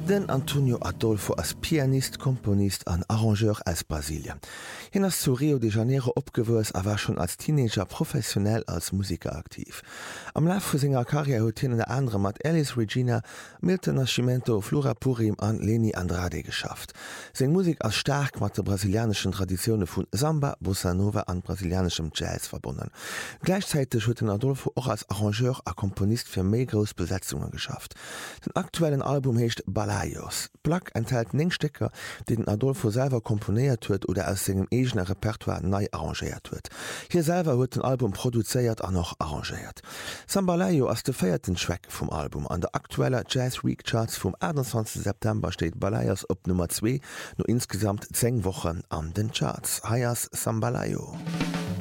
Den Antonio Adolfo als Pianist, Komponist an Arrangeur aus Brasilien. Hin ass zu Rio de Janeiro opgewuers awer schon als Teenager professionell als Musiker aktiv. Am Lauf vu senger Karriere huet hin andere mat Elis Regina, Milton Nascimento, Flora Purim an Leni Andrade geschafft. Seng Musik as stark mat der brasilianischen Traditionen vun Samba, Bossa Nova an brasilianischem Jazz verbunden. Gleichzeitig huet den Adolfo auch als Arrangeur a Komponist fir méi gros Besetzungen geschafft. Den aktuellen Album hecht Balayos. Plack enthält 9 Stecker, die den Adolfo selber komponiert huet oder aus segem egenen Repertoire neu arrangiert huet. Hier selber huet den Album produziert an noch arrangiert. Sambalayo ass de 4. Track vom Album. An der aktueller Jazz Week Charts vom 21. September steht Balayos op Nummer 2, nur insgesamt 10 Wochen an den Charts. Hayas Sambalayo.